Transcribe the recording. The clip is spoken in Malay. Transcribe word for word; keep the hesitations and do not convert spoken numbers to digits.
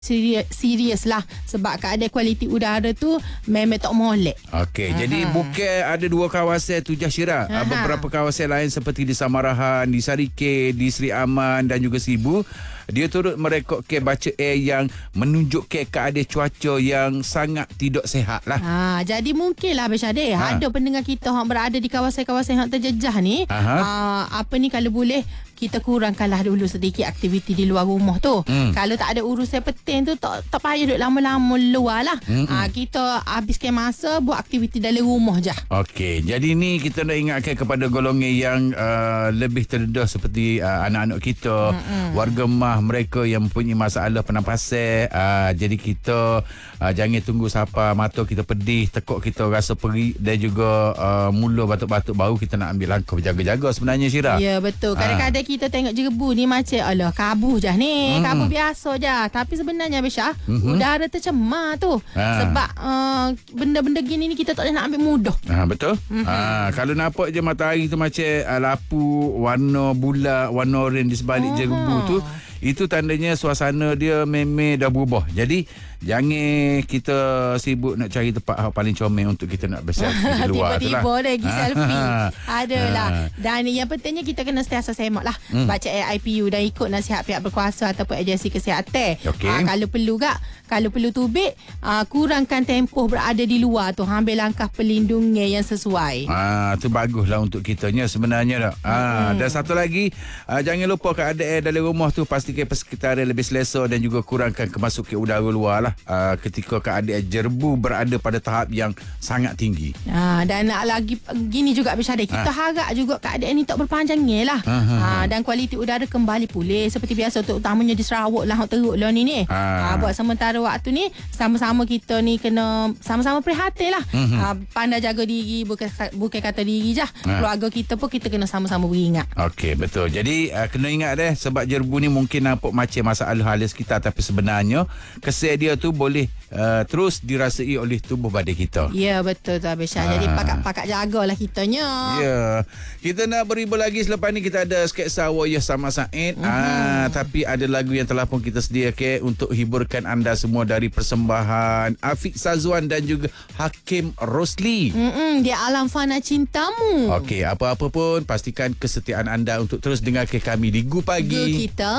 serius, serius lah sebab keadaan kualiti udara tu memang tak molek. Okey, jadi bukan ada dua kawasan tu je Syirah. Aha. Beberapa kawasan lain seperti di Samarahan, di Sarike, di Seri Aman dan juga Sibu, dia turut merekodkan baca air yang menunjukkan keadaan cuaca yang sangat tidak sihat lah. Ha, jadi mungkinlah Abang Syadeh, Ha. ada pendengar kita yang berada di kawasan-kawasan yang terjejah ni. Aha. Ha, apa ni kalau boleh kita kurangkanlah dulu sedikit aktiviti di luar rumah tu. Hmm. Kalau tak ada urusan penting tu tak tak payah duduk lama-lama luar lah. Hmm. Ha, kita habiskan masa buat aktiviti dalam rumah je. Okey, jadi ni kita nak ingatkan kepada golongan yang uh, lebih terdedah seperti uh, anak-anak kita, Mm-mm. warga mah mereka yang mempunyai masalah pernafasan. Uh, jadi kita uh, jangan tunggu sampai mata kita pedih, tekuk kita rasa perih dan juga uh, mula batuk-batuk baru kita nak ambil langkah berjaga-jaga sebenarnya Syirah. Ya betul. Kadang-kadang kita tengok jerebu ni macam alah kabuh je ni, Hmm. kabuh biasa je. Tapi sebenarnya Abisha, Mhm. udara tercemar tu. Ha. Sebab uh, benda-benda gini ni kita tak boleh nak ambil mudah. Ha, betul. Mm-hmm. Ha, kalau nampak je matahari tu macam uh, lapu, warna bulat, warna oranye di sebalik Oh. jerebu tu, itu tandanya suasana dia memang dah berubah. Jadi jangan kita sibuk nak cari tempat yang paling comel untuk kita nak berselfie di luar tu lah. Tiba-tiba dah pergi selfie. Adalah. Ha. Dan yang pentingnya kita kena sentiasa semak lah. Hmm. Baca I P U dan ikut nasihat pihak berkuasa ataupun agensi kesihatan. Okey. Ha, kalau perlu gak, kalau perlu tubik, uh, kurangkan tempoh berada di luar tu. Ambil langkah perlindungan yang sesuai. Ah, tu baguslah untuk kitanya sebenarnya dah. Ah, Hmm. dan satu lagi, ah, jangan lupa keadaan dalam rumah tu pastikan persekitaran lebih selesa dan juga kurangkan kemasukan udara luar lah. Ah, ketika keadaan jerebu berada pada tahap yang sangat tinggi. Ha, dan nak lagi gini juga Abang Syadeh, kita Ha. harap juga keadaan ni tak berpanjangnya lah. Ha, ha, Ha, dan kualiti udara kembali pulih seperti biasa, terutamanya di Sarawak lah, teruk lah ni ni. Ha. Ha, buat sementara waktu ni sama-sama kita ni kena sama-sama prihatin lah. Mhm. Ha, pandai jaga diri, bukan bukan kata diri je. Ha. Keluarga kita pun kita kena sama-sama beringat. Okey, betul. Jadi uh, kena ingat deh, sebab jerebu ni mungkin nampak macam masalah halis kita, tapi sebenarnya kesan dia tu boleh uh, terus dirasai oleh tubuh badan kita. Ya betul tu Abang Syah. Jadi Ha. pakat-pakat jagalah kitanya. Ya, kita nak beribu lagi. Selepas ni kita ada sketsa Wayah sama Said. Mhm. Ah, tapi ada lagu yang telah pun kita sediakan untuk hiburkan anda semua dari persembahan Afiq Sazwan dan juga Hakim Rosli. Mm-mm, dia alam fana cintamu. Okey, apa-apa pun pastikan kesetiaan anda untuk terus dengarkan kami di Gu Pagi. Gu kita